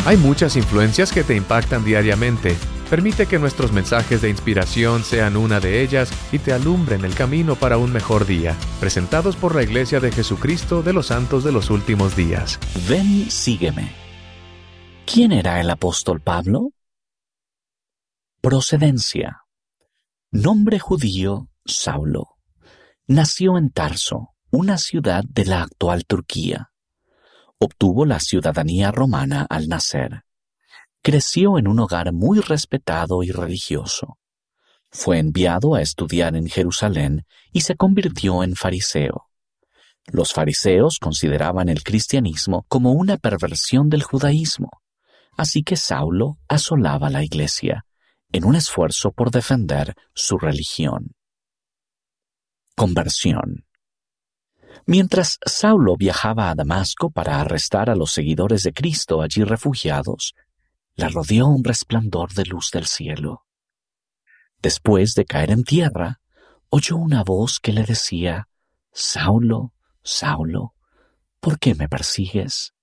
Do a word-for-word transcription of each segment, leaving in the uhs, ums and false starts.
Hay muchas influencias que te impactan diariamente. Permite que nuestros mensajes de inspiración sean una de ellas y te alumbren el camino para un mejor día. Presentados por la Iglesia de Jesucristo de los Santos de los Últimos Días. Ven, sígueme. ¿Quién era el apóstol Pablo? Procedencia. Nombre judío, Saulo. Nació en Tarso, una ciudad de la actual Turquía. Obtuvo la ciudadanía romana al nacer. Creció en un hogar muy respetado y religioso. Fue enviado a estudiar en Jerusalén y se convirtió en fariseo. Los fariseos consideraban el cristianismo como una perversión del judaísmo, así que Saulo asolaba la iglesia en un esfuerzo por defender su religión. Conversión. Mientras Saulo viajaba a Damasco para arrestar a los seguidores de Cristo allí refugiados, le rodeó un resplandor de luz del cielo. Después de caer en tierra, oyó una voz que le decía: «Saulo, Saulo, ¿por qué me persigues?».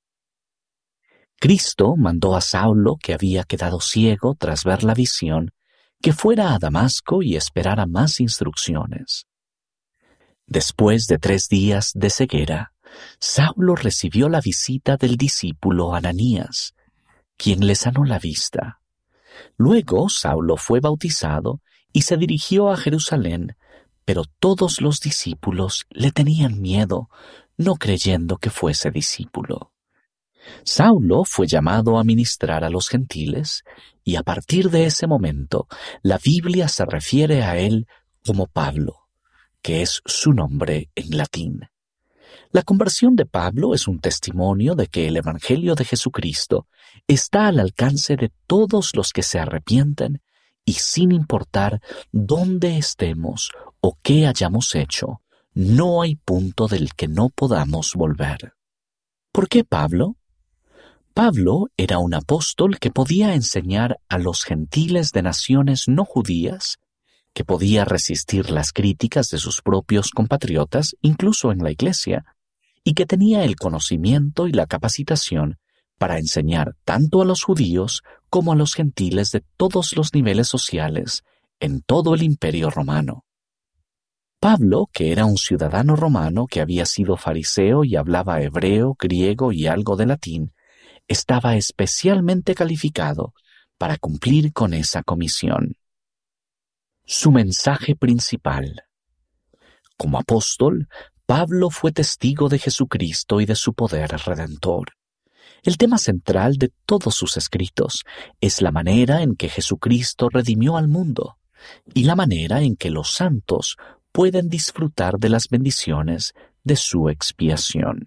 Cristo mandó a Saulo, que había quedado ciego tras ver la visión, que fuera a Damasco y esperara más instrucciones. Después de tres días de ceguera, Saulo recibió la visita del discípulo Ananías, quien le sanó la vista. Luego Saulo fue bautizado y se dirigió a Jerusalén, pero todos los discípulos le tenían miedo, no creyendo que fuese discípulo. Saulo fue llamado a ministrar a los gentiles, y a partir de ese momento la Biblia se refiere a él como Pablo, que es su nombre en latín. La conversión de Pablo es un testimonio de que el Evangelio de Jesucristo está al alcance de todos los que se arrepienten y sin importar dónde estemos o qué hayamos hecho, no hay punto del que no podamos volver. ¿Por qué Pablo? Pablo era un apóstol que podía enseñar a los gentiles de naciones no judías, que podía resistir las críticas de sus propios compatriotas, incluso en la iglesia, y que tenía el conocimiento y la capacitación para enseñar tanto a los judíos como a los gentiles de todos los niveles sociales en todo el Imperio Romano. Pablo, que era un ciudadano romano que había sido fariseo y hablaba hebreo, griego y algo de latín, estaba especialmente calificado para cumplir con esa comisión. Su mensaje principal. Como apóstol, Pablo fue testigo de Jesucristo y de su poder redentor. El tema central de todos sus escritos es la manera en que Jesucristo redimió al mundo y la manera en que los santos pueden disfrutar de las bendiciones de su expiación.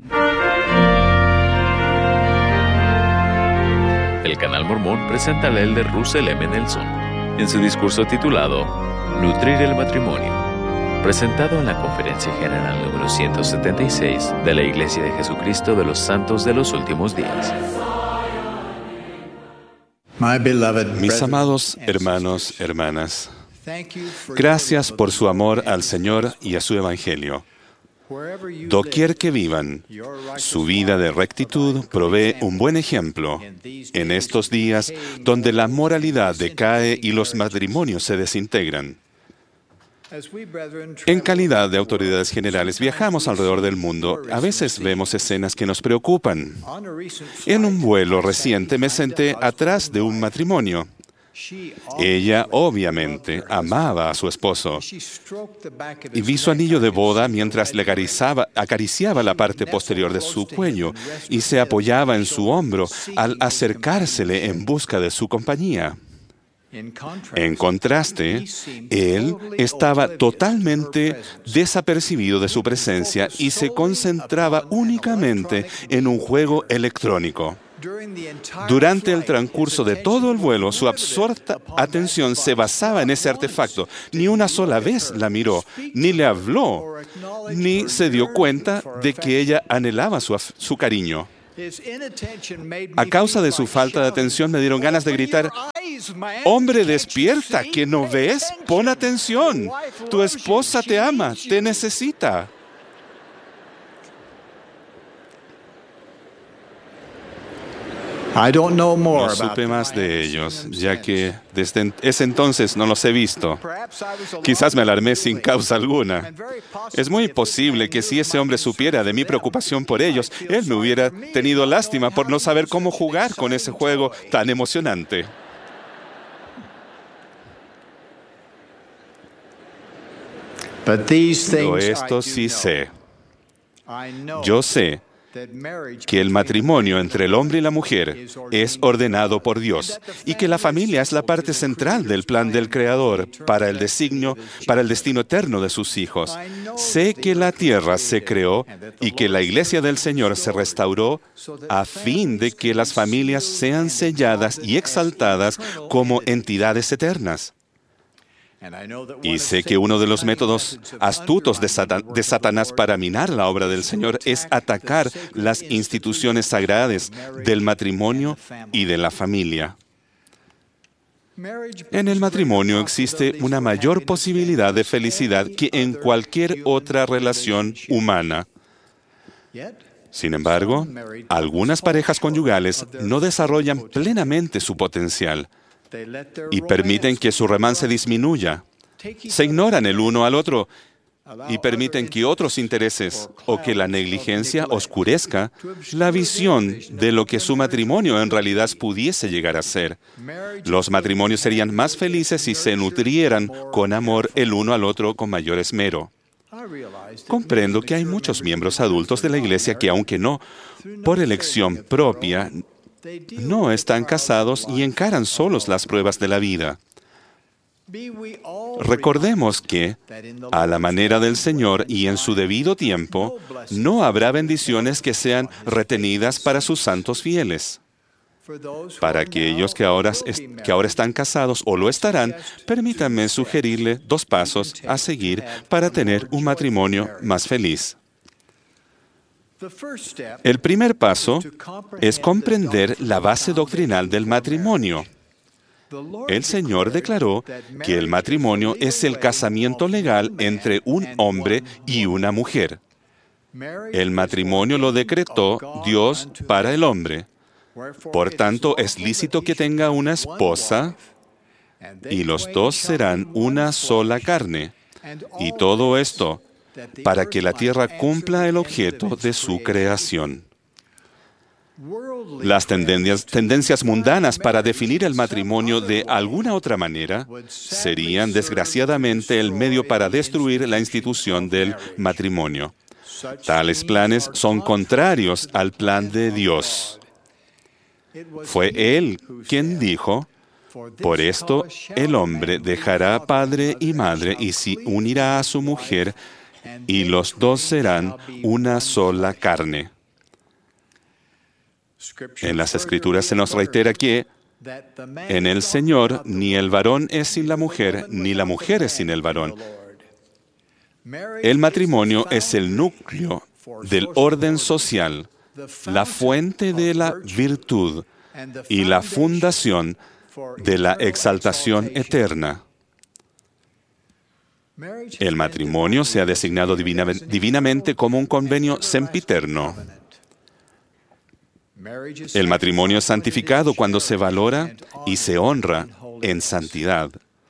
El Canal Mormón presenta al elder Russell M. Nelson en su discurso titulado Nutrir el matrimonio, presentado en la Conferencia General número ciento setenta y seis de la Iglesia de Jesucristo de los Santos de los Últimos Días. Mis amados hermanos, hermanas, gracias por su amor al Señor y a su Evangelio. Doquier que vivan, su vida de rectitud provee un buen ejemplo en estos días donde la moralidad decae y los matrimonios se desintegran. En calidad de autoridades generales viajamos alrededor del mundo. A veces vemos escenas que nos preocupan. En un vuelo reciente me senté atrás de un matrimonio. Ella, obviamente, amaba a su esposo y vi su anillo de boda mientras le acariciaba, acariciaba la parte posterior de su cuello y se apoyaba en su hombro al acercársele en busca de su compañía. En contraste, él estaba totalmente desapercibido de su presencia y se concentraba únicamente en un juego electrónico. Durante el transcurso de todo el vuelo, su absorta atención se basaba en ese artefacto. Ni una sola vez la miró, ni le habló, ni se dio cuenta de que ella anhelaba su, su cariño. A causa de su falta de atención me dieron ganas de gritar: «Hombre, despierta, ¿que no ves? Pon atención. Tu esposa te ama, te necesita». No supe más de ellos, ya que desde ese entonces no los he visto. Quizás me alarmé sin causa alguna. Es muy posible que si ese hombre supiera de mi preocupación por ellos, él me hubiera tenido lástima por no saber cómo jugar con ese juego tan emocionante. Pero esto sí sé. Yo sé que el matrimonio entre el hombre y la mujer es ordenado por Dios y que la familia es la parte central del plan del Creador para el designio, para el destino eterno de sus hijos. Sé que la tierra se creó y que la iglesia del Señor se restauró a fin de que las familias sean selladas y exaltadas como entidades eternas. Y sé que uno de los métodos astutos de, Satan- de Satanás para minar la obra del Señor es atacar las instituciones sagradas del matrimonio y de la familia. En el matrimonio existe una mayor posibilidad de felicidad que en cualquier otra relación humana. Sin embargo, algunas parejas conyugales no desarrollan plenamente su potencial y permiten que su romance disminuya. Se ignoran el uno al otro y permiten que otros intereses o que la negligencia oscurezca la visión de lo que su matrimonio en realidad pudiese llegar a ser. Los matrimonios serían más felices si se nutrieran con amor el uno al otro con mayor esmero. Comprendo que hay muchos miembros adultos de la iglesia que, aunque no por elección propia, no están casados y encaran solos las pruebas de la vida. Recordemos que, a la manera del Señor y en su debido tiempo, no habrá bendiciones que sean retenidas para sus santos fieles. Para aquellos que ahora, que ahora están casados o lo estarán, permítanme sugerirle dos pasos a seguir para tener un matrimonio más feliz. El primer paso es comprender la base doctrinal del matrimonio. El Señor declaró que el matrimonio es el casamiento legal entre un hombre y una mujer. El matrimonio lo decretó Dios para el hombre. Por tanto, es lícito que tenga una esposa y los dos serán una sola carne. Y todo esto para que la tierra cumpla el objeto de su creación. Las tendencias, tendencias mundanas para definir el matrimonio de alguna otra manera serían, desgraciadamente, el medio para destruir la institución del matrimonio. Tales planes son contrarios al plan de Dios. Fue Él quien dijo: por esto el hombre dejará padre y madre y se unirá a su mujer, y los dos serán una sola carne. En las Escrituras se nos reitera que en el Señor ni el varón es sin la mujer, ni la mujer es sin el varón. El matrimonio es el núcleo del orden social, la fuente de la virtud y la fundación de la exaltación eterna. El matrimonio se ha designado divina, divinamente como un convenio sempiterno. El matrimonio es santificado cuando se valora y se honra en santidad.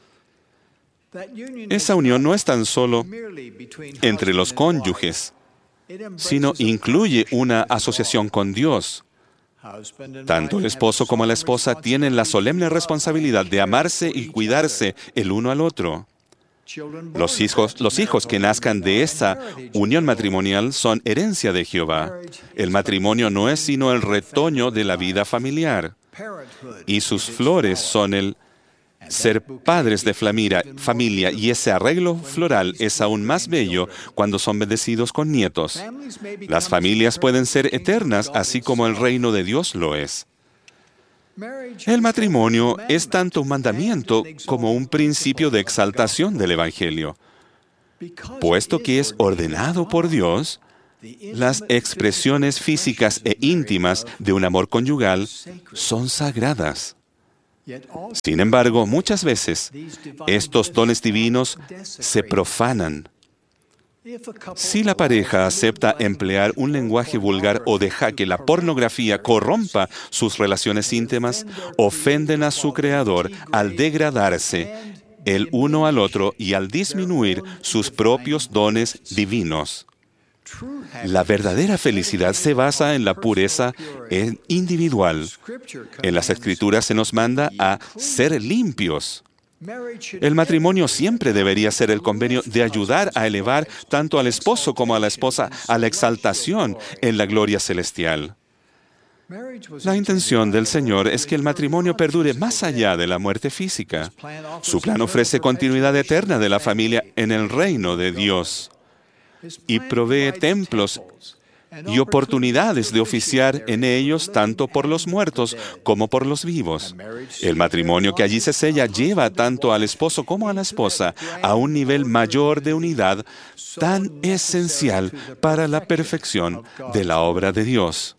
Esa unión no es tan solo entre los cónyuges, sino incluye una asociación con Dios. Tanto el esposo como la esposa tienen la solemne responsabilidad de amarse y cuidarse el uno al otro. Los hijos, los hijos que nazcan de esta unión matrimonial son herencia de Jehová. El matrimonio no es sino el retoño de la vida familiar, y sus flores son el ser padres de familia, y ese arreglo floral es aún más bello cuando son bendecidos con nietos. Las familias pueden ser eternas, así como el reino de Dios lo es. El matrimonio es tanto un mandamiento como un principio de exaltación del Evangelio. Puesto que es ordenado por Dios, las expresiones físicas e íntimas de un amor conyugal son sagradas. Sin embargo, muchas veces estos dones divinos se profanan. Si la pareja acepta emplear un lenguaje vulgar o deja que la pornografía corrompa sus relaciones íntimas, ofenden a su Creador al degradarse el uno al otro y al disminuir sus propios dones divinos. La verdadera felicidad se basa en la pureza individual. En las Escrituras se nos manda a ser limpios. El matrimonio siempre debería ser el convenio de ayudar a elevar tanto al esposo como a la esposa a la exaltación en la gloria celestial. La intención del Señor es que el matrimonio perdure más allá de la muerte física. Su plan ofrece continuidad eterna de la familia en el reino de Dios y provee templos y oportunidades de oficiar en ellos tanto por los muertos como por los vivos. El matrimonio que allí se sella lleva tanto al esposo como a la esposa a un nivel mayor de unidad tan esencial para la perfección de la obra de Dios.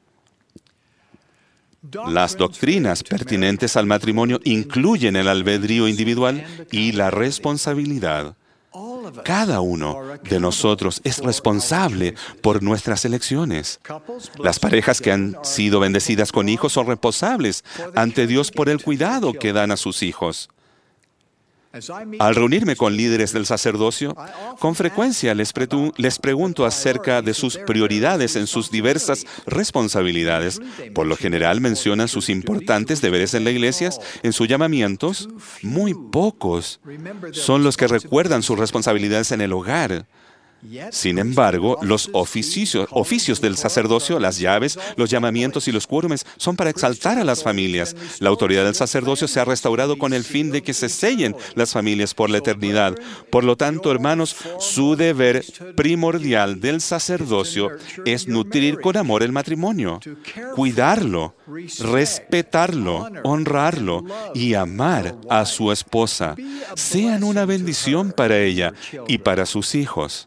Las doctrinas pertinentes al matrimonio incluyen el albedrío individual y la responsabilidad. Cada uno de nosotros es responsable por nuestras elecciones. Las parejas que han sido bendecidas con hijos son responsables ante Dios por el cuidado que dan a sus hijos. Al reunirme con líderes del sacerdocio, con frecuencia les, pretu- les pregunto acerca de sus prioridades en sus diversas responsabilidades. Por lo general mencionan sus importantes deberes en la iglesia, en sus llamamientos. Muy pocos son los que recuerdan sus responsabilidades en el hogar. Sin embargo, los oficios, oficios del sacerdocio, las llaves, los llamamientos y los quórumes son para exaltar a las familias. La autoridad del sacerdocio se ha restaurado con el fin de que se sellen las familias por la eternidad. Por lo tanto, hermanos, su deber primordial del sacerdocio es nutrir con amor el matrimonio, cuidarlo, respetarlo, honrarlo y amar a su esposa. Sean una bendición para ella y para sus hijos.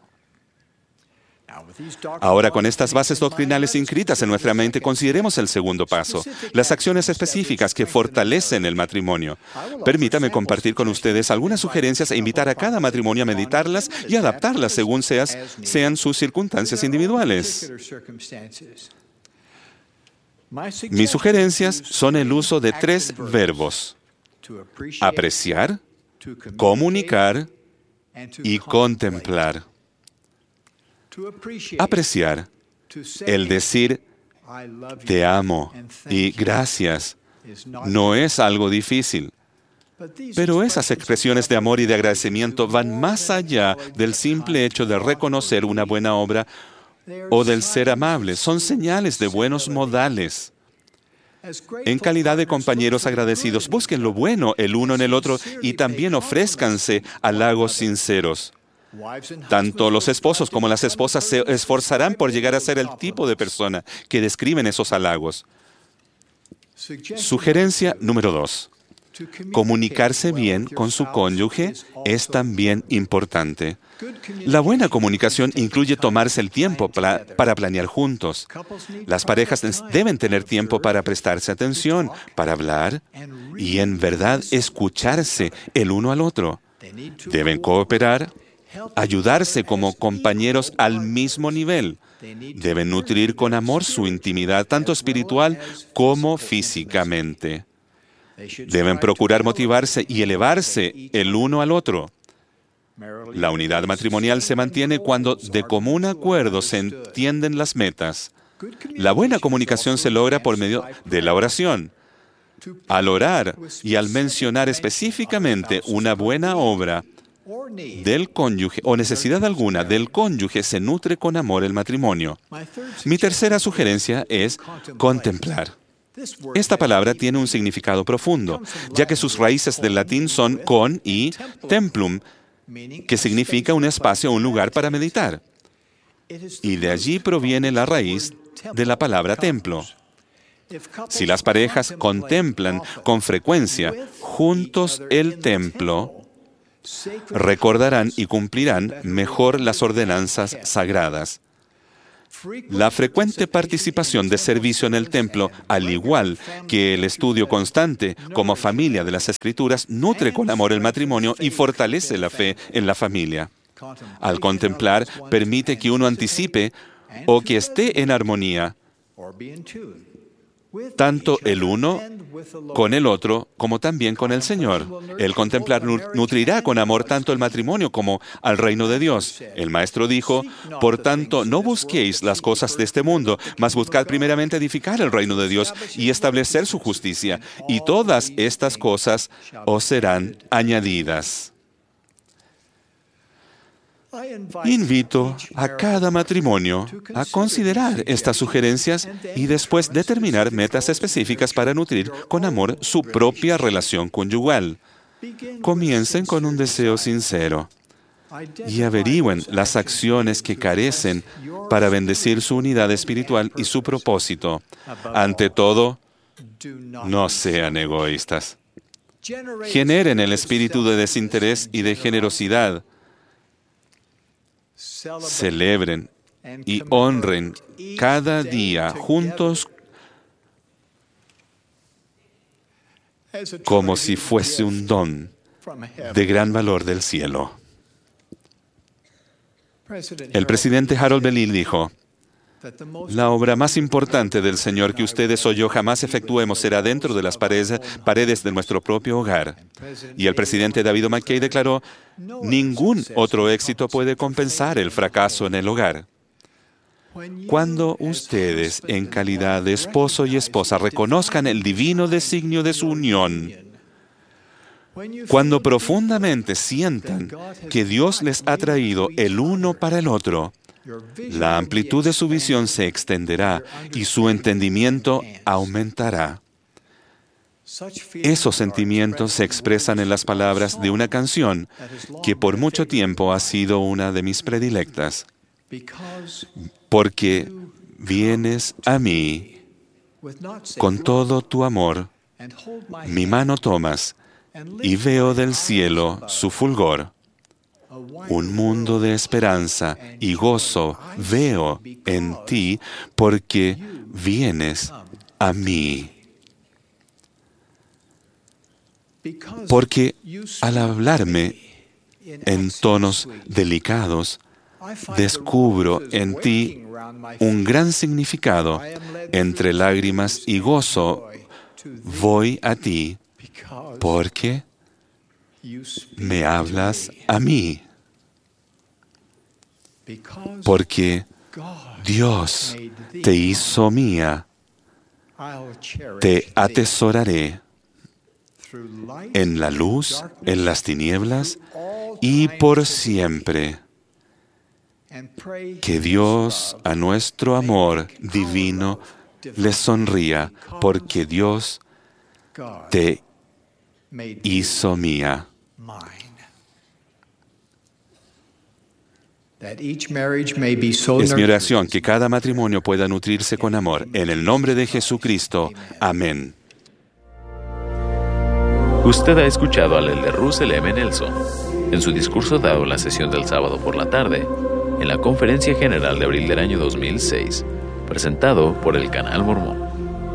Ahora, con estas bases doctrinales inscritas en nuestra mente, consideremos el segundo paso, las acciones específicas que fortalecen el matrimonio. Permítame compartir con ustedes algunas sugerencias e invitar a cada matrimonio a meditarlas y adaptarlas según seas, sean sus circunstancias individuales. Mis sugerencias son el uso de tres verbos: apreciar, comunicar y contemplar. Apreciar, el decir te amo y gracias, no es algo difícil. Pero esas expresiones de amor y de agradecimiento van más allá del simple hecho de reconocer una buena obra o del ser amable. Son señales de buenos modales. En calidad de compañeros agradecidos, busquen lo bueno el uno en el otro y también ofrézcanse halagos sinceros. Tanto los esposos como las esposas se esforzarán por llegar a ser el tipo de persona que describen esos halagos. Sugerencia número dos. Comunicarse bien con su cónyuge es también importante. La buena comunicación incluye tomarse el tiempo para, para planear juntos. Las parejas deben tener tiempo para prestarse atención, para hablar y en verdad escucharse el uno al otro. Deben cooperar, ayudarse como compañeros al mismo nivel. Deben nutrir con amor su intimidad, tanto espiritual como físicamente. Deben procurar motivarse y elevarse el uno al otro. La unidad matrimonial se mantiene cuando de común acuerdo se entienden las metas. La buena comunicación se logra por medio de la oración. Al orar y al mencionar específicamente una buena obra del cónyuge o necesidad alguna del cónyuge, se nutre con amor el matrimonio. Mi tercera sugerencia es contemplar. Esta palabra tiene un significado profundo, ya que sus raíces del latín son con y templum, que significa un espacio o un lugar para meditar. Y de allí proviene la raíz de la palabra templo. Si las parejas contemplan con frecuencia juntos el templo, recordarán y cumplirán mejor las ordenanzas sagradas. La frecuente participación de servicio en el templo, al igual que el estudio constante como familia de las Escrituras, nutre con amor el matrimonio y fortalece la fe en la familia. Al contemplar, permite que uno anticipe o que esté en armonía, tanto el uno con el otro como también con el Señor. El contemplar nutrirá con amor tanto el matrimonio como al reino de Dios. El Maestro dijo, por tanto, no busquéis las cosas de este mundo, mas buscad primeramente edificar el reino de Dios y establecer su justicia, y todas estas cosas os serán añadidas. Invito a cada matrimonio a considerar estas sugerencias y después determinar metas específicas para nutrir con amor su propia relación conyugal. Comiencen con un deseo sincero y averigüen las acciones que carecen para bendecir su unidad espiritual y su propósito. Ante todo, no sean egoístas. Generen el espíritu de desinterés y de generosidad. Celebren y honren cada día juntos como si fuese un don de gran valor del cielo. El presidente Harold B. Lee dijo, la obra más importante del Señor que ustedes o yo jamás efectuemos será dentro de las paredes, paredes de nuestro propio hogar. Y el presidente David O. McKay declaró, ningún otro éxito puede compensar el fracaso en el hogar. Cuando ustedes, en calidad de esposo y esposa, reconozcan el divino designio de su unión, cuando profundamente sientan que Dios les ha traído el uno para el otro, la amplitud de su visión se extenderá y su entendimiento aumentará. Esos sentimientos se expresan en las palabras de una canción que por mucho tiempo ha sido una de mis predilectas. Porque vienes a mí con todo tu amor, mi mano tomas y veo del cielo su fulgor. Un mundo de esperanza y gozo veo en ti porque vienes a mí. Porque al hablarme en tonos delicados, descubro en ti un gran significado. Entre lágrimas y gozo voy a ti porque me hablas a mí. Porque Dios te hizo mía, te atesoraré en la luz, en las tinieblas y por siempre. Que Dios a nuestro amor divino le sonría, porque Dios te hizo mía. Es mi oración que cada matrimonio pueda nutrirse con amor. En el nombre de Jesucristo. Amén. Usted ha escuchado al elder Russell M. Nelson en su discurso dado en la sesión del sábado por la tarde, en la Conferencia General de abril del año dos mil seis, presentado por el Canal Mormón.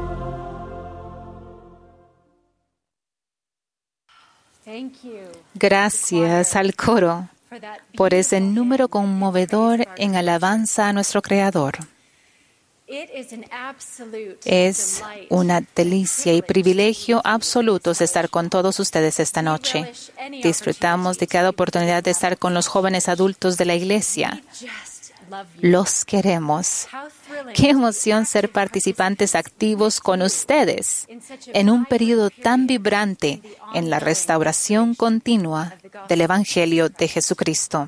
Gracias al coro por ese número conmovedor en alabanza a nuestro Creador. Es una delicia y privilegio absolutos estar con todos ustedes esta noche. Disfrutamos de cada oportunidad de estar con los jóvenes adultos de la iglesia. Los queremos. Qué emoción ser participantes activos con ustedes en un periodo tan vibrante en la restauración continua del Evangelio de Jesucristo.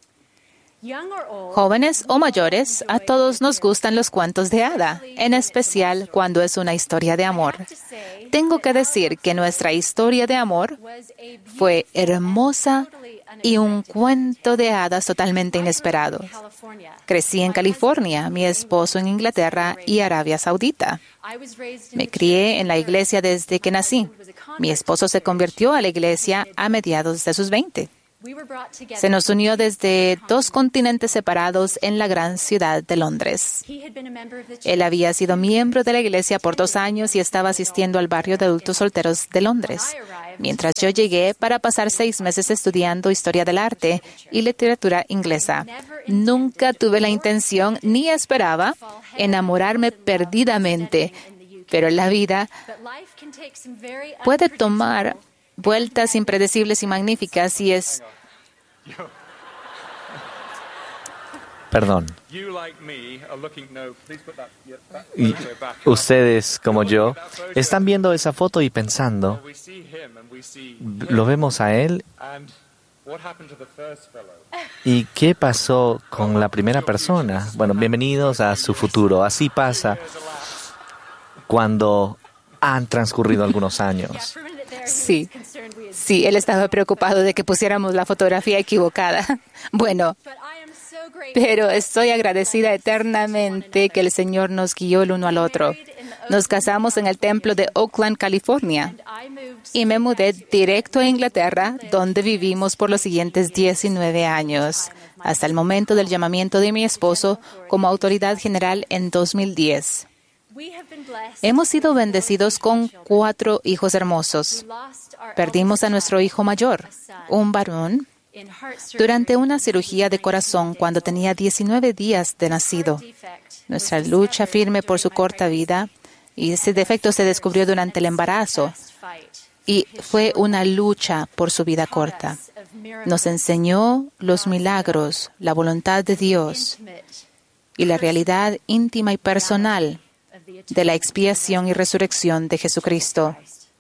Jóvenes o mayores, a todos nos gustan los cuentos de hada, en especial cuando es una historia de amor. Tengo que decir que nuestra historia de amor fue hermosa y un cuento de hadas totalmente inesperado. Crecí en California, mi esposo en Inglaterra y Arabia Saudita. Me crié en la iglesia desde que nací. Mi esposo se convirtió a la iglesia a mediados de sus veinte. Se nos unió desde dos continentes separados en la gran ciudad de Londres. Él había sido miembro de la iglesia por dos años y estaba asistiendo al barrio de adultos solteros de Londres, mientras yo llegué para pasar seis meses estudiando historia del arte y literatura inglesa. Nunca tuve la intención ni esperaba enamorarme perdidamente, pero la vida puede tomar vueltas impredecibles y magníficas y es... Perdón. Y ustedes, como yo, están viendo esa foto y pensando, ¿lo vemos a él? ¿Y qué pasó con la primera persona? Bueno, bienvenidos a su futuro. Así pasa cuando han transcurrido algunos años. Sí, sí, él estaba preocupado de que pusiéramos la fotografía equivocada. Bueno, pero estoy agradecida eternamente que el Señor nos guió el uno al otro. Nos casamos en el templo de Oakland, California, y me mudé directo a Inglaterra, donde vivimos por los siguientes diecinueve años, hasta el momento del llamamiento de mi esposo como autoridad general en dos mil diez. Hemos sido bendecidos con cuatro hijos hermosos. Perdimos a nuestro hijo mayor, un varón, durante una cirugía de corazón cuando tenía diecinueve días de nacido. Nuestra lucha firme por su corta vida, y ese defecto se descubrió durante el embarazo, y fue una lucha por su vida corta. Nos enseñó los milagros, la voluntad de Dios y la realidad íntima y personal de la expiación y resurrección de Jesucristo.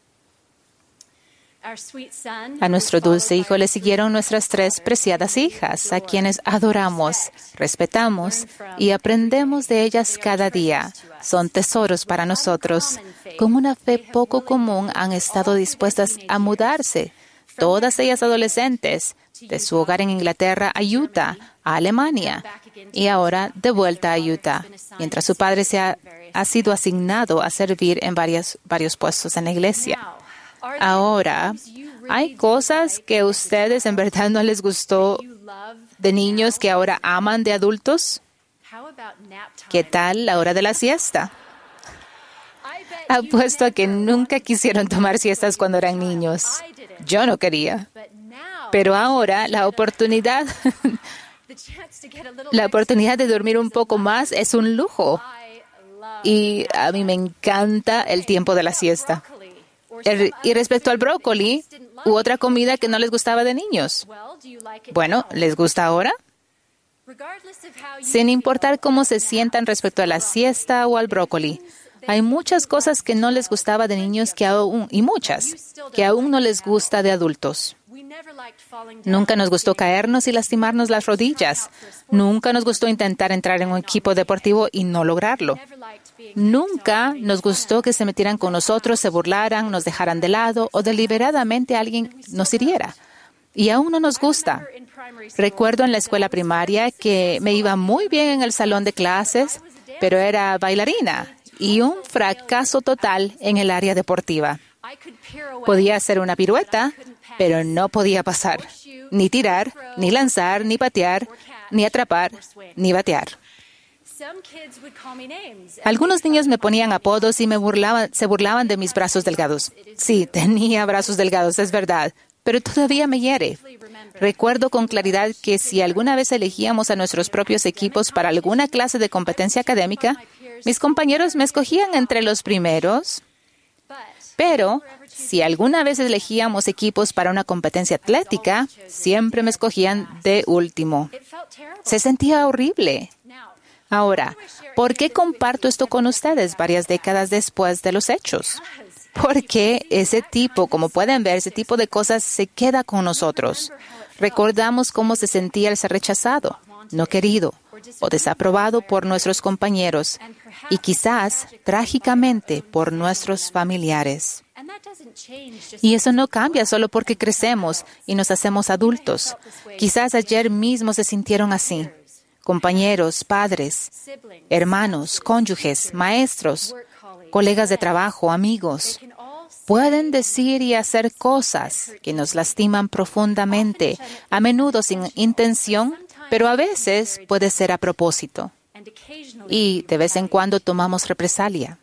A nuestro dulce hijo le siguieron nuestras tres preciadas hijas, a quienes adoramos, respetamos y aprendemos de ellas cada día. Son tesoros para nosotros. Con una fe poco común han estado dispuestas a mudarse, todas ellas adolescentes, de su hogar en Inglaterra a Utah, a Alemania, y ahora de vuelta a Utah, mientras su padre se ha, ha sido asignado a servir en varias, varios puestos en la iglesia. Ahora, ¿hay cosas que a ustedes en verdad no les gustó de niños que ahora aman de adultos? ¿Qué tal la hora de la siesta? Apuesto a que nunca quisieron tomar siestas cuando eran niños. Yo no quería. Pero ahora la oportunidad, la oportunidad de dormir un poco más es un lujo. Y a mí me encanta el tiempo de la siesta. Y respecto al brócoli, u otra comida que no les gustaba de niños. Bueno, ¿les gusta ahora? Sin importar cómo se sientan respecto a la siesta o al brócoli, hay muchas cosas que no les gustaba de niños que aún, y muchas, que aún no les gusta de adultos. Nunca nos gustó caernos y lastimarnos las rodillas. Nunca nos gustó intentar entrar en un equipo deportivo y no lograrlo. Nunca nos gustó que se metieran con nosotros, se burlaran, nos dejaran de lado o deliberadamente alguien nos hiriera. Y aún no nos gusta. Recuerdo en la escuela primaria que me iba muy bien en el salón de clases, pero era bailarina y un fracaso total en el área deportiva. Podía hacer una pirueta, pero no podía pasar, ni tirar, ni lanzar, ni patear, ni atrapar, ni batear. Algunos niños me ponían apodos y me burlaban, se burlaban de mis brazos delgados. Sí, tenía brazos delgados, es verdad, pero todavía me hiere. Recuerdo con claridad que si alguna vez elegíamos a nuestros propios equipos para alguna clase de competencia académica, mis compañeros me escogían entre los primeros. Pero si alguna vez elegíamos equipos para una competencia atlética, siempre me escogían de último. Se sentía horrible. Ahora, ¿por qué comparto esto con ustedes varias décadas después de los hechos? Porque ese tipo, como pueden ver, ese tipo de cosas se queda con nosotros. Recordamos cómo se sentía el ser rechazado, no querido o desaprobado por nuestros compañeros y quizás, trágicamente, por nuestros familiares. Y eso no cambia solo porque crecemos y nos hacemos adultos. Quizás ayer mismo se sintieron así. Compañeros, padres, hermanos, cónyuges, maestros, colegas de trabajo, amigos. Pueden decir y hacer cosas que nos lastiman profundamente, a menudo sin intención, pero a veces puede ser a propósito. Y de vez en cuando tomamos represalia.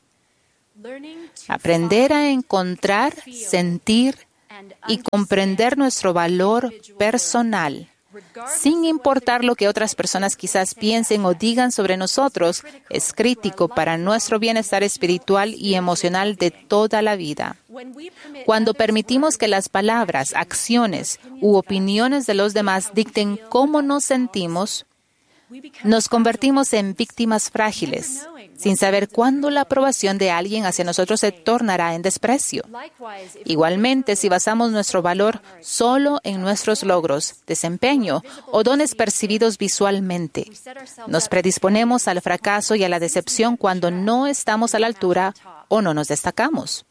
Aprender a encontrar, sentir y comprender nuestro valor personal, sin importar lo que otras personas quizás piensen o digan sobre nosotros, es crítico para nuestro bienestar espiritual y emocional de toda la vida. Cuando permitimos que las palabras, acciones u opiniones de los demás dicten cómo nos sentimos, nos convertimos en víctimas frágiles, sin saber cuándo la aprobación de alguien hacia nosotros se tornará en desprecio. Igualmente, si basamos nuestro valor solo en nuestros logros, desempeño o dones percibidos visualmente, nos predisponemos al fracaso y a la decepción cuando no estamos a la altura o no nos destacamos.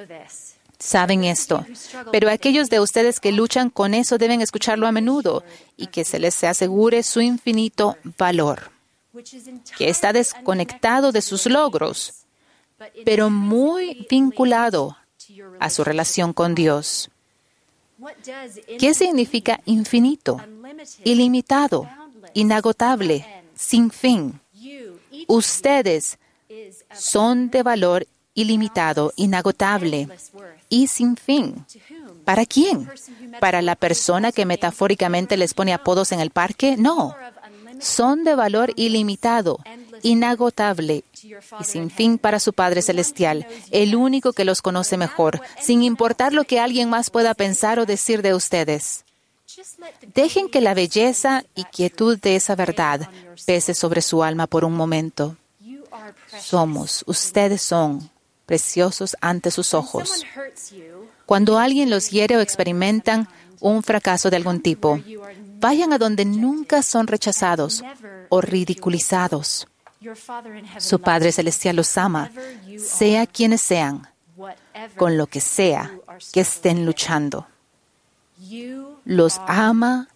Saben esto, pero aquellos de ustedes que luchan con eso deben escucharlo a menudo y que se les asegure su infinito valor, que está desconectado de sus logros, pero muy vinculado a su relación con Dios. ¿Qué significa infinito, ilimitado, inagotable, sin fin? Ustedes son de valor ilimitado, inagotable y sin fin. ¿Para quién? ¿Para la persona que metafóricamente les pone apodos en el parque? No. Son de valor ilimitado, inagotable y sin fin para su Padre Celestial, el único que los conoce mejor, sin importar lo que alguien más pueda pensar o decir de ustedes. Dejen que la belleza y quietud de esa verdad pese sobre su alma por un momento. Somos, ustedes son, preciosos ante sus ojos. Cuando alguien los hiere o experimentan un fracaso de algún tipo, vayan a donde nunca son rechazados o ridiculizados. Su Padre Celestial los ama, sea quienes sean, con lo que sea que estén luchando. Los ama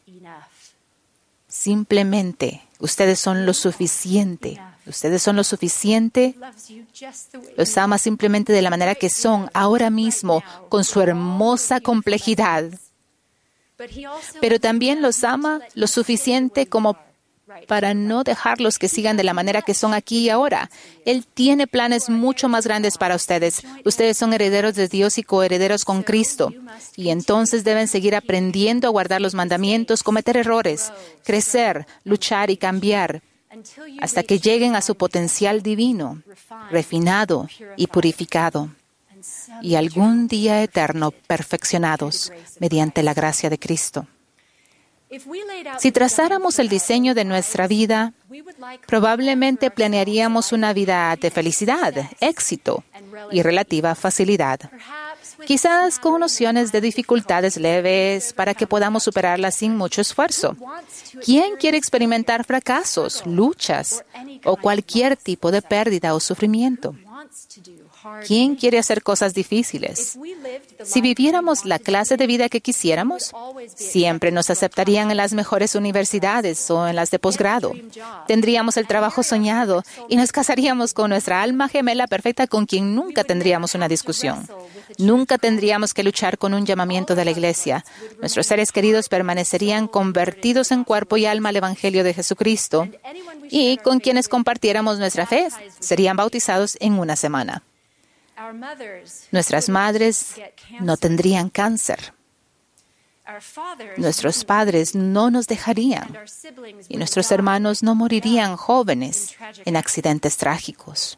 simplemente. Ustedes son lo suficiente. Ustedes son lo suficiente. Los ama simplemente de la manera que son ahora mismo, con su hermosa complejidad. Pero también los ama lo suficiente como para no dejarlos que sigan de la manera que son aquí y ahora. Él tiene planes mucho más grandes para ustedes. Ustedes son herederos de Dios y coherederos con Cristo. Y entonces deben seguir aprendiendo a guardar los mandamientos, cometer errores, crecer, luchar y cambiar, hasta que lleguen a su potencial divino, refinado y purificado, y algún día eterno perfeccionados mediante la gracia de Cristo. Si trazáramos el diseño de nuestra vida, probablemente planearíamos una vida de felicidad, éxito y relativa facilidad. Quizás con nociones de dificultades leves para que podamos superarlas sin mucho esfuerzo. ¿Quién quiere experimentar fracasos, luchas o cualquier tipo de pérdida o sufrimiento? ¿Quién quiere hacer cosas difíciles? Si viviéramos la clase de vida que quisiéramos, siempre nos aceptarían en las mejores universidades o en las de posgrado. Tendríamos el trabajo soñado y nos casaríamos con nuestra alma gemela perfecta con quien nunca tendríamos una discusión. Nunca tendríamos que luchar con un llamamiento de la Iglesia. Nuestros seres queridos permanecerían convertidos en cuerpo y alma al Evangelio de Jesucristo, y con quienes compartiéramos nuestra fe serían bautizados en una semana. Nuestras madres no tendrían cáncer. Nuestros padres no nos dejarían. Y nuestros hermanos no morirían jóvenes en accidentes trágicos.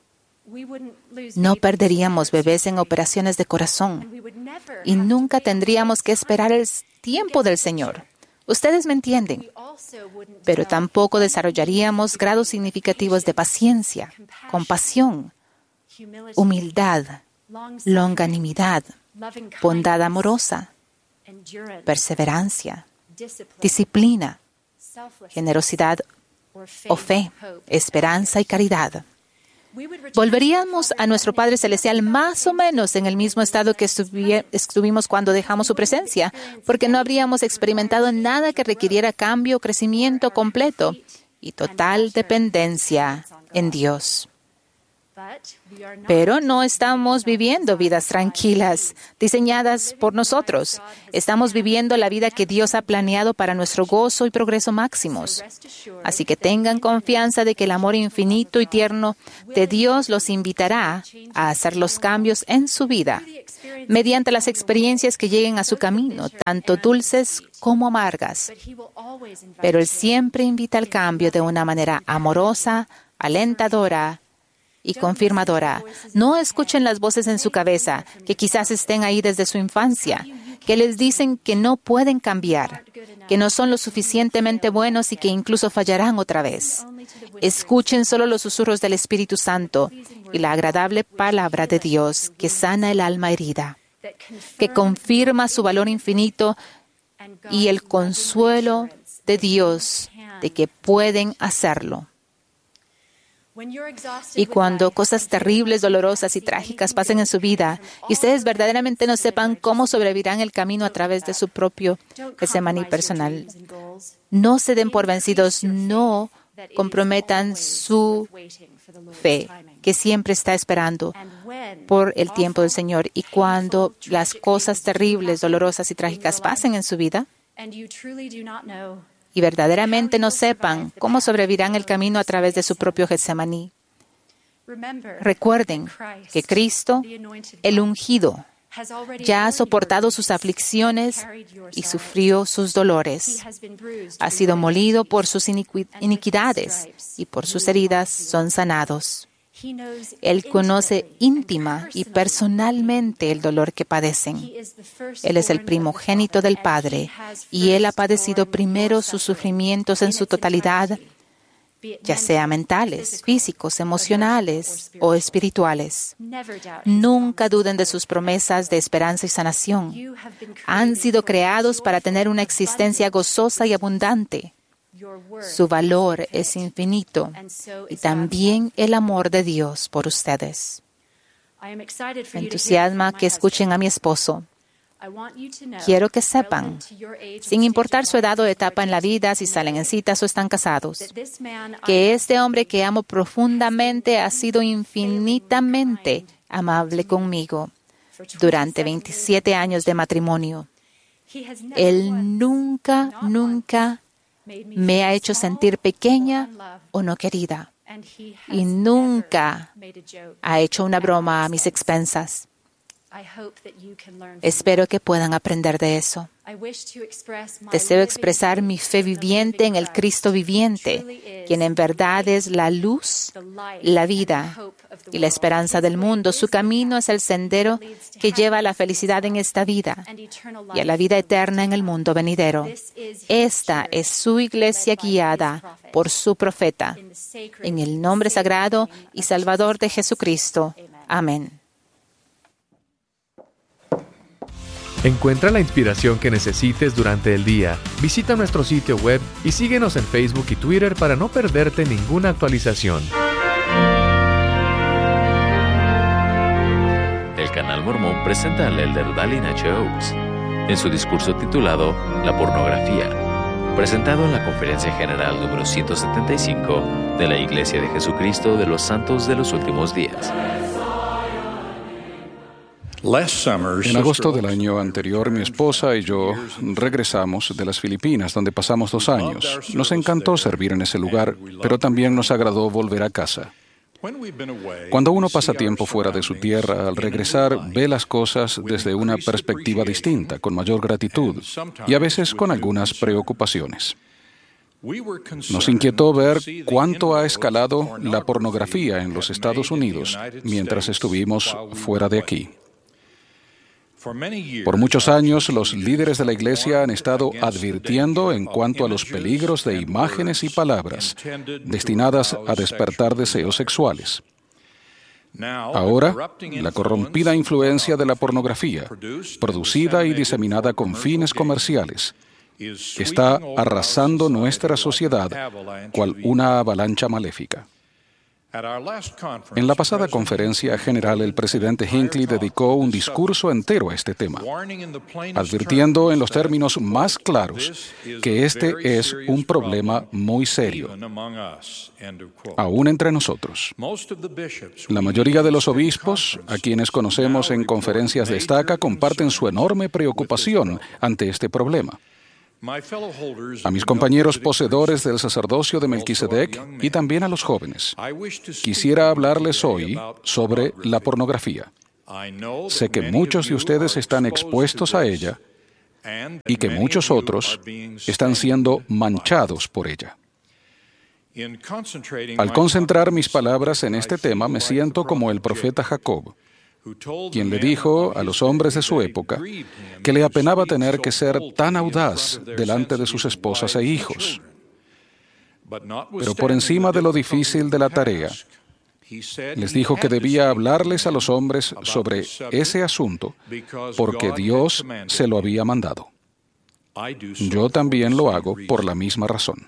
No perderíamos bebés en operaciones de corazón. Y nunca tendríamos que esperar el tiempo del Señor. Ustedes me entienden. Pero tampoco desarrollaríamos grados significativos de paciencia, compasión, humildad, longanimidad, bondad amorosa, perseverancia, disciplina, generosidad o fe, esperanza y caridad. Volveríamos a nuestro Padre Celestial más o menos en el mismo estado que estuvi- estuvimos cuando dejamos su presencia, porque no habríamos experimentado nada que requiriera cambio, crecimiento completo y total dependencia en Dios. Pero no estamos viviendo vidas tranquilas, diseñadas por nosotros. Estamos viviendo la vida que Dios ha planeado para nuestro gozo y progreso máximos. Así que tengan confianza de que el amor infinito y tierno de Dios los invitará a hacer los cambios en su vida, mediante las experiencias que lleguen a su camino, tanto dulces como amargas. Pero Él siempre invita al cambio de una manera amorosa, alentadora y confirmadora. No escuchen las voces en su cabeza, que quizás estén ahí desde su infancia, que les dicen que no pueden cambiar, que no son lo suficientemente buenos y que incluso fallarán otra vez. Escuchen solo los susurros del Espíritu Santo y la agradable palabra de Dios que sana el alma herida, que confirma su valor infinito y el consuelo de Dios de que pueden hacerlo. Y cuando cosas terribles, dolorosas y trágicas pasen en su vida y ustedes verdaderamente no sepan cómo sobrevivirán el camino a través de su propio Getsemaní personal, no se den por vencidos, no comprometan su fe, que siempre está esperando por el tiempo del Señor. Y cuando las cosas terribles, dolorosas y trágicas pasen en su vida, y verdaderamente no sepan cómo sobrevivirán el camino a través de su propio Getsemaní, recuerden que Cristo, el ungido, ya ha soportado sus aflicciones y sufrió sus dolores. Ha sido molido por sus iniqui- iniquidades y por sus heridas son sanados. Él conoce íntima y personalmente el dolor que padecen. Él es el primogénito del Padre y Él ha padecido primero sus sufrimientos en su totalidad, ya sea mentales, físicos, emocionales o espirituales. Nunca duden de sus promesas de esperanza y sanación. Han sido creados para tener una existencia gozosa y abundante. Su valor es infinito y también el amor de Dios por ustedes. Me entusiasma que escuchen a mi esposo. Quiero que sepan, sin importar su edad o etapa en la vida, si salen en citas o están casados, que este hombre que amo profundamente ha sido infinitamente amable conmigo durante veintisiete años de matrimonio. Él nunca, nunca me ha hecho sentir pequeña o no querida, y nunca ha hecho una broma a mis expensas. Espero que puedan aprender de eso. Deseo expresar mi fe viviente en el Cristo viviente, quien en verdad es la luz, la vida y la esperanza del mundo. Su camino es el sendero que lleva a la felicidad en esta vida y a la vida eterna en el mundo venidero. Esta es su iglesia guiada por su profeta, en el nombre sagrado y salvador de Jesucristo. Amén. Encuentra la inspiración que necesites durante el día. Visita nuestro sitio web y síguenos en Facebook y Twitter para no perderte ninguna actualización. El Canal Mormón presenta al elder Dallin H. Oaks en su discurso titulado La pornografía, presentado en la Conferencia General número ciento setenta y cinco de la Iglesia de Jesucristo de los Santos de los Últimos Días. En agosto del año anterior, mi esposa y yo regresamos de las Filipinas, donde pasamos dos años. Nos encantó servir en ese lugar, pero también nos agradó volver a casa. Cuando uno pasa tiempo fuera de su tierra, al regresar ve las cosas desde una perspectiva distinta, con mayor gratitud y a veces con algunas preocupaciones. Nos inquietó ver cuánto ha escalado la pornografía en los Estados Unidos mientras estuvimos fuera de aquí. Por muchos años, los líderes de la Iglesia han estado advirtiendo en cuanto a los peligros de imágenes y palabras destinadas a despertar deseos sexuales. Ahora, la corrompida influencia de la pornografía, producida y diseminada con fines comerciales, está arrasando nuestra sociedad cual una avalancha maléfica. En la pasada conferencia general, el presidente Hinckley dedicó un discurso entero a este tema, advirtiendo en los términos más claros que este es un problema muy serio, aún entre nosotros. La mayoría de los obispos, a quienes conocemos en conferencias de estaca, comparten su enorme preocupación ante este problema. A mis compañeros poseedores del sacerdocio de Melquisedec y también a los jóvenes, quisiera hablarles hoy sobre la pornografía. Sé que muchos de ustedes están expuestos a ella y que muchos otros están siendo manchados por ella. Al concentrar mis palabras en este tema, me siento como el profeta Jacob, quien le dijo a los hombres de su época que le apenaba tener que ser tan audaz delante de sus esposas e hijos. Pero por encima de lo difícil de la tarea, les dijo que debía hablarles a los hombres sobre ese asunto porque Dios se lo había mandado. Yo también lo hago por la misma razón.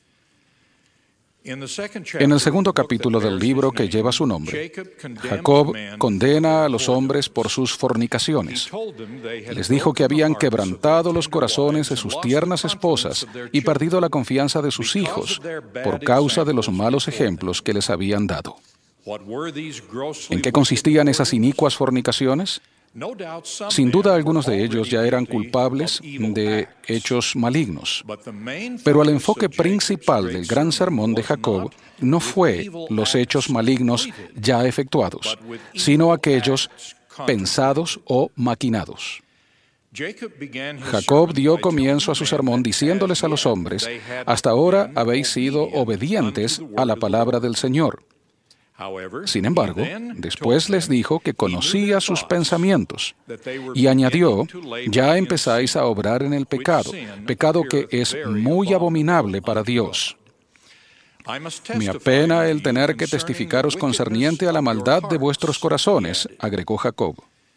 En el segundo capítulo del libro que lleva su nombre, Jacob condena a los hombres por sus fornicaciones. Les dijo que habían quebrantado los corazones de sus tiernas esposas y perdido la confianza de sus hijos por causa de los malos ejemplos que les habían dado. ¿En qué consistían esas inicuas fornicaciones? Sin duda, algunos de ellos ya eran culpables de hechos malignos, pero el enfoque principal del gran sermón de Jacob no fue los hechos malignos ya efectuados, sino aquellos pensados o maquinados. Jacob dio comienzo a su sermón diciéndoles a los hombres: hasta ahora habéis sido obedientes a la palabra del Señor. Sin embargo, después les dijo que conocía sus pensamientos y añadió: ya empezáis a obrar en el pecado, pecado que es muy abominable para Dios. Me apena el tener que testificaros concerniente a la maldad de vuestros corazones, agregó Jacob.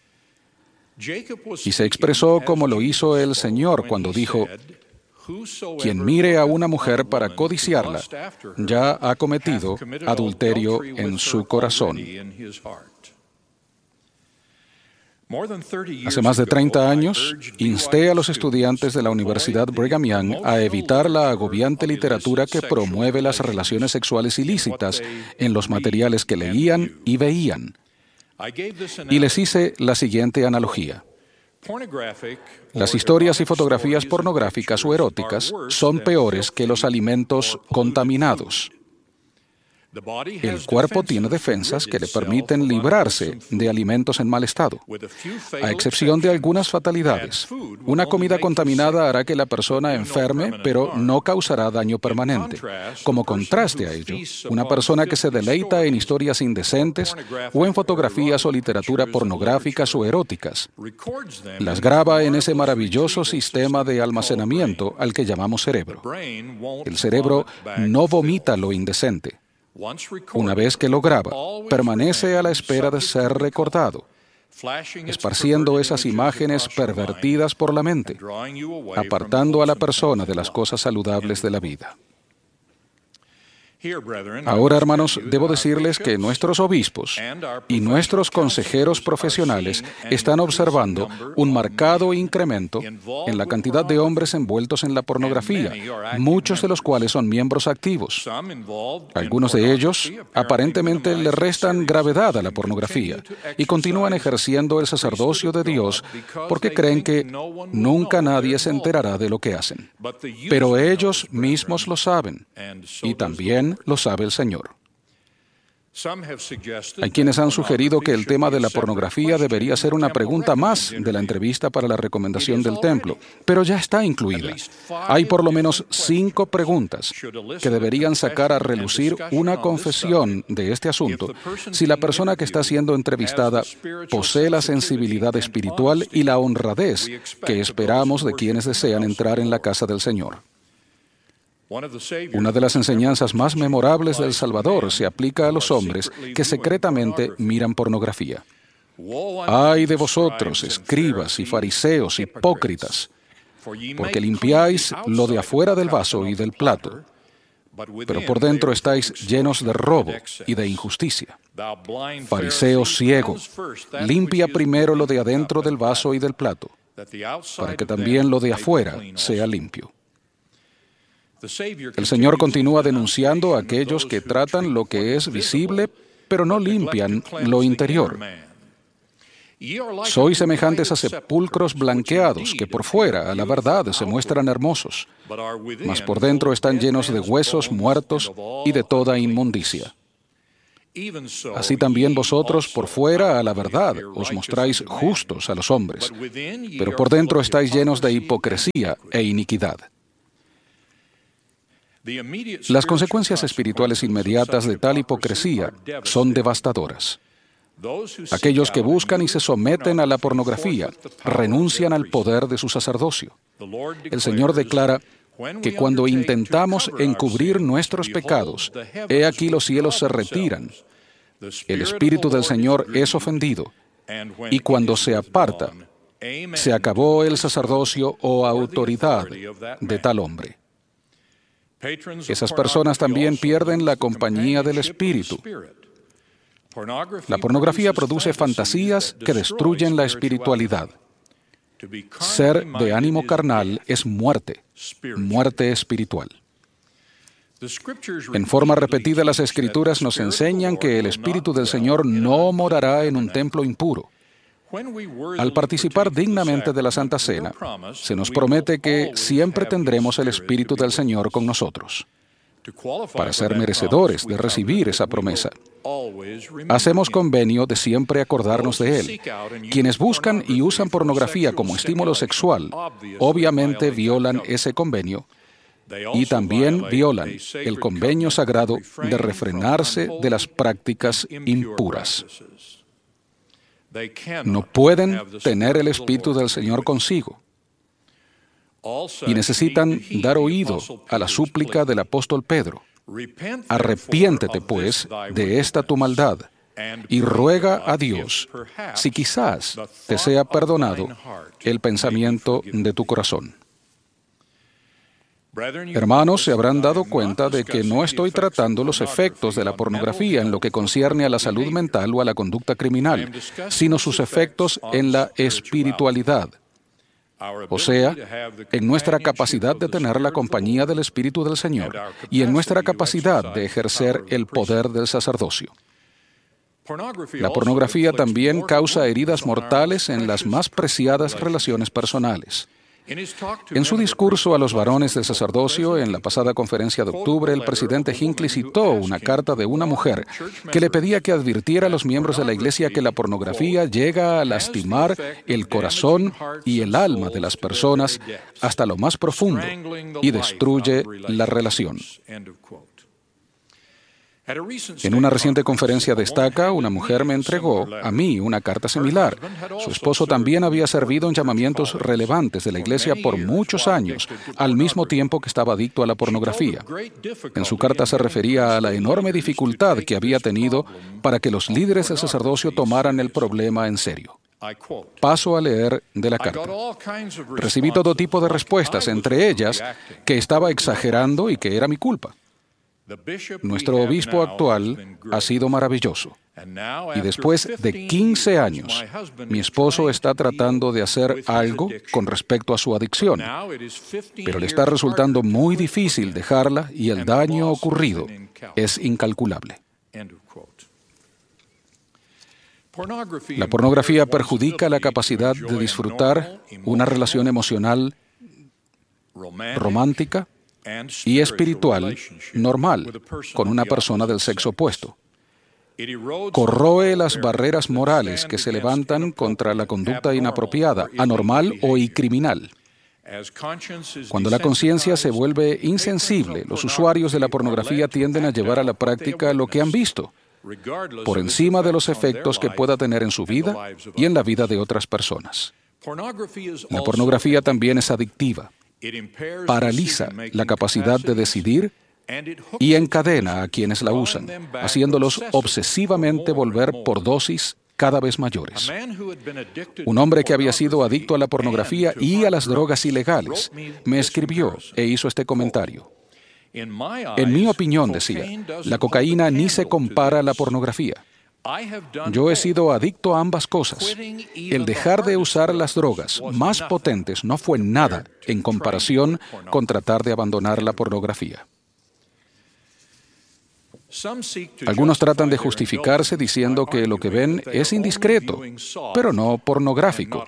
Y se expresó como lo hizo el Señor cuando dijo: quien mire a una mujer para codiciarla, ya ha cometido adulterio en su corazón. Hace más de treinta años, insté a los estudiantes de la Universidad Brigham Young a evitar la agobiante literatura que promueve las relaciones sexuales ilícitas en los materiales que leían y veían. Y les hice la siguiente analogía. Las historias y fotografías pornográficas o eróticas son peores que los alimentos contaminados. El cuerpo tiene defensas que le permiten librarse de alimentos en mal estado, a excepción de algunas fatalidades. Una comida contaminada hará que la persona enferme, pero no causará daño permanente. Como contraste a ello, una persona que se deleita en historias indecentes o en fotografías o literatura pornográficas o eróticas, las graba en ese maravilloso sistema de almacenamiento al que llamamos cerebro. El cerebro no vomita lo indecente. Una vez que lo graba, permanece a la espera de ser recordado, esparciendo esas imágenes pervertidas por la mente, apartando a la persona de las cosas saludables de la vida. Ahora, hermanos, debo decirles que nuestros obispos y nuestros consejeros profesionales están observando un marcado incremento en la cantidad de hombres envueltos en la pornografía, muchos de los cuales son miembros activos. Algunos de ellos aparentemente le restan gravedad a la pornografía y continúan ejerciendo el sacerdocio de Dios porque creen que nunca nadie se enterará de lo que hacen. Pero ellos mismos lo saben y también lo sabe el Señor. Hay quienes han sugerido que el tema de la pornografía debería ser una pregunta más de la entrevista para la recomendación del templo, pero ya está incluida. Hay por lo menos cinco preguntas que deberían sacar a relucir una confesión de este asunto si la persona que está siendo entrevistada posee la sensibilidad espiritual y la honradez que esperamos de quienes desean entrar en la casa del Señor. Una de las enseñanzas más memorables del Salvador se aplica a los hombres que secretamente miran pornografía. ¡Ay de vosotros, escribas y fariseos hipócritas! Porque limpiáis lo de afuera del vaso y del plato, pero por dentro estáis llenos de robo y de injusticia. Fariseo ciego, limpia primero lo de adentro del vaso y del plato, para que también lo de afuera sea limpio. El Señor continúa denunciando a aquellos que tratan lo que es visible, pero no limpian lo interior. Sois semejantes a sepulcros blanqueados que por fuera, a la verdad, se muestran hermosos, mas por dentro están llenos de huesos muertos y de toda inmundicia. Así también vosotros por fuera, a la verdad, os mostráis justos a los hombres, pero por dentro estáis llenos de hipocresía e iniquidad. Las consecuencias espirituales inmediatas de tal hipocresía son devastadoras. Aquellos que buscan y se someten a la pornografía renuncian al poder de su sacerdocio. El Señor declara que cuando intentamos encubrir nuestros pecados, he aquí los cielos se retiran, el Espíritu del Señor es ofendido, y cuando se aparta, se acabó el sacerdocio o autoridad de tal hombre. Esas personas también pierden la compañía del Espíritu. La pornografía produce fantasías que destruyen la espiritualidad. Ser de ánimo carnal es muerte, muerte espiritual. En forma repetida, las Escrituras nos enseñan que el Espíritu del Señor no morará en un templo impuro. Al participar dignamente de la Santa Cena, se nos promete que siempre tendremos el Espíritu del Señor con nosotros. Para ser merecedores de recibir esa promesa, hacemos convenio de siempre acordarnos de Él. Quienes buscan y usan pornografía como estímulo sexual, obviamente violan ese convenio y también violan el convenio sagrado de refrenarse de las prácticas impuras. No pueden tener el Espíritu del Señor consigo. Y necesitan dar oído a la súplica del apóstol Pedro. Arrepiéntete, pues, de esta tu maldad y ruega a Dios si quizás te sea perdonado el pensamiento de tu corazón. Hermanos, se habrán dado cuenta de que no estoy tratando los efectos de la pornografía en lo que concierne a la salud mental o a la conducta criminal, sino sus efectos en la espiritualidad. O sea, en nuestra capacidad de tener la compañía del Espíritu del Señor y en nuestra capacidad de ejercer el poder del sacerdocio. La pornografía también causa heridas mortales en las más preciadas relaciones personales. En su discurso a los varones del sacerdocio en la pasada conferencia de octubre, el presidente Hinckley citó una carta de una mujer que le pedía que advirtiera a los miembros de la Iglesia que la pornografía llega a lastimar el corazón y el alma de las personas hasta lo más profundo y destruye la relación. En una reciente conferencia destaca, una mujer me entregó a mí una carta similar. Su esposo también había servido en llamamientos relevantes de la iglesia por muchos años, al mismo tiempo que estaba adicto a la pornografía. En su carta se refería a la enorme dificultad que había tenido para que los líderes del sacerdocio tomaran el problema en serio. Paso a leer de la carta. Recibí todo tipo de respuestas, entre ellas que estaba exagerando y que era mi culpa. Nuestro obispo actual ha sido maravilloso. Y después de quince años, mi esposo está tratando de hacer algo con respecto a su adicción, pero le está resultando muy difícil dejarla y el daño ocurrido es incalculable. La pornografía perjudica la capacidad de disfrutar una relación emocional romántica y espiritual normal con una persona del sexo opuesto. Corroe las barreras morales que se levantan contra la conducta inapropiada, anormal o criminal. Cuando la conciencia se vuelve insensible, los usuarios de la pornografía tienden a llevar a la práctica lo que han visto, por encima de los efectos que pueda tener en su vida y en la vida de otras personas. La pornografía también es adictiva. Paraliza la capacidad de decidir y encadena a quienes la usan, haciéndolos obsesivamente volver por dosis cada vez mayores. Un hombre que había sido adicto a la pornografía y a las drogas ilegales me escribió e hizo este comentario. En mi opinión, decía, la cocaína ni se compara a la pornografía. Yo he sido adicto a ambas cosas. El dejar de usar las drogas más potentes no fue nada en comparación con tratar de abandonar la pornografía. Algunos tratan de justificarse diciendo que lo que ven es indiscreto, pero no pornográfico.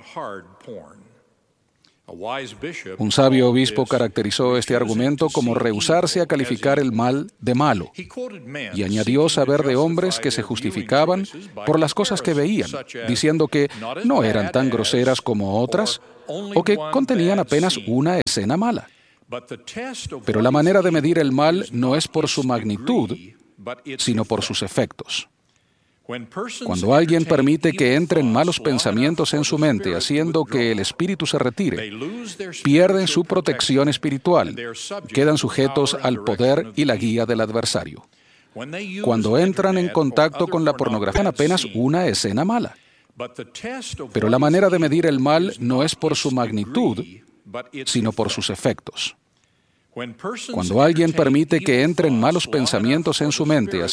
Un sabio obispo caracterizó este argumento como rehusarse a calificar el mal de malo y añadió saber de hombres que se justificaban por las cosas que veían, diciendo que no eran tan groseras como otras o que contenían apenas una escena mala. Pero la manera de medir el mal no es por su magnitud, sino por sus efectos. Cuando alguien permite que entren malos pensamientos en su mente, haciendo que el espíritu se retire, pierden su protección espiritual, quedan sujetos al poder y la guía del adversario. Cuando entran en contacto con la pornografía, apenas una escena mala. Pero la manera de medir el mal no es por su magnitud, sino por sus efectos. Cuando alguien permite que entren malos pensamientos en su mente,